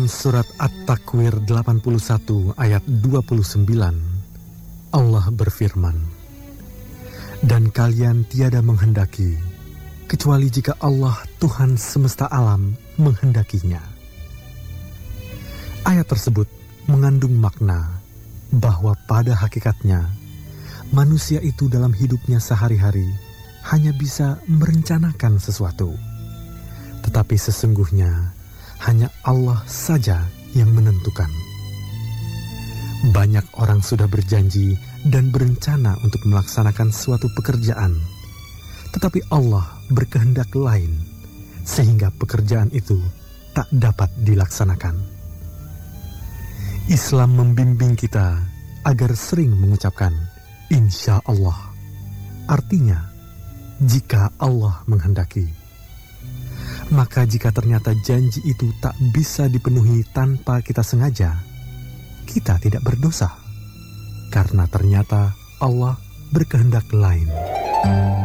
Dalam surat At-Takwir 81 ayat 29, Allah berfirman, "Dan kalian tiada menghendaki, kecuali jika Allah Tuhan semesta alam menghendakinya." Ayat tersebut mengandung makna bahwa pada hakikatnya, manusia itu dalam hidupnya sehari-hari hanya bisa merencanakan sesuatu. Tetapi sesungguhnya, hanya Allah saja yang menentukan. Banyak orang sudah berjanji dan berencana untuk melaksanakan suatu pekerjaan, tetapi Allah berkehendak lain, sehingga pekerjaan itu tak dapat dilaksanakan. Islam membimbing kita agar sering mengucapkan insya Allah. Artinya, jika Allah menghendaki. Maka jika ternyata janji itu tak bisa dipenuhi tanpa kita sengaja, kita tidak berdosa, karena ternyata Allah berkehendak lain.